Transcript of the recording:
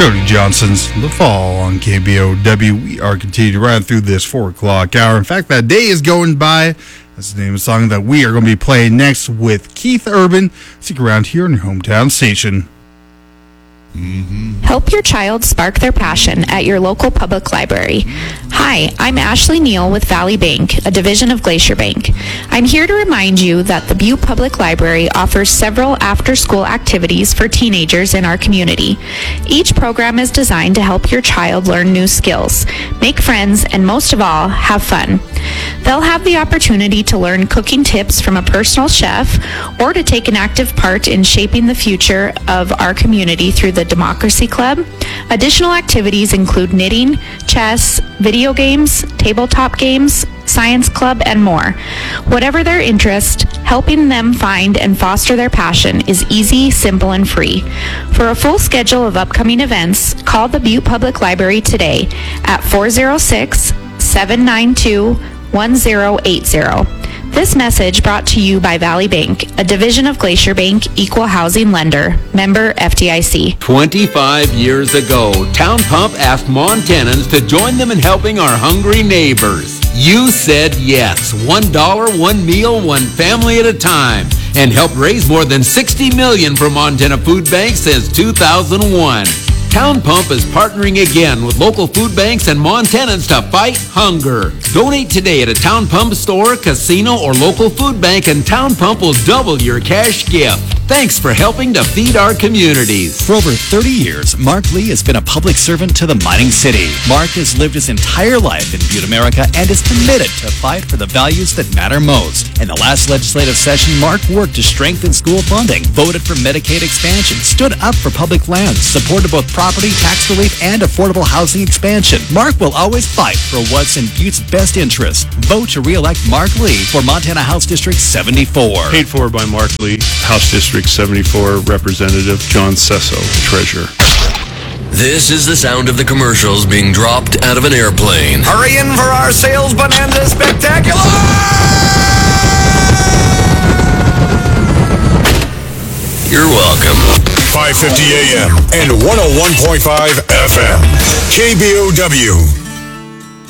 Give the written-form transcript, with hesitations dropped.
Cody Johnson's The Fall on KBOW. We are continuing to run through this 4 o'clock hour. In fact, that day is going by. That's the name of the song that we are going to be playing next with Keith Urban. Stick around here on your hometown station. Help your child spark their passion at your local public library. Hi, I'm Ashley Neal with Valley Bank, a division of Glacier Bank. I'm here to remind you that the Butte Public Library offers several after-school activities for teenagers in our community. Each program is designed to help your child learn new skills, make friends, and most of all, have fun. They'll have the opportunity to learn cooking tips from a personal chef or to take an active part in shaping the future of our community through the Democracy Club. Additional activities include knitting, chess, video games, tabletop games, science club, and more. Whatever their interest, helping them find and foster their passion is easy, simple, and free. For a full schedule of upcoming events, call the Butte Public Library today at 406-792-1080. This message brought to you by Valley Bank, a division of Glacier Bank, equal housing lender, member FDIC. 25 years ago, Town Pump asked Montanans to join them in helping our hungry neighbors. You said yes. $1, one meal, one family at a time, and helped raise more than $60 million for Montana Food Bank since 2001. Town Pump is partnering again with local food banks and Montanans to fight hunger. Donate today at a Town Pump store, casino, or local food bank, and Town Pump will double your cash gift. Thanks for helping to feed our communities. For over 30 years, Mark Lee has been a public servant to the mining city. Mark has lived his entire life in Butte, America, and is committed to fight for the values that matter most. In the last legislative session, Mark worked to strengthen school funding, voted for Medicaid expansion, stood up for public lands, supported both property tax relief and affordable housing expansion. Mark will always fight for what's in Butte's best interest. Vote to re-elect Mark Lee for Montana House District 74. Paid for by Mark Lee, House District 74 Representative John Sesso, Treasurer. This is the sound of the commercials being dropped out of an airplane. Hurry in for our Sales Bonanza Spectacular! You're welcome. 550 AM and 101.5 FM. KBOW.